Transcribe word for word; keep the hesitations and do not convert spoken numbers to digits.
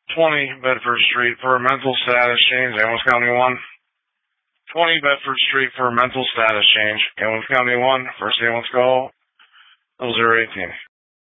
twenty Bedford Street for a mental status change, Amos County one. twenty Bedford Street for a mental status change, Amos County one. First ambulance call, zero eighteen.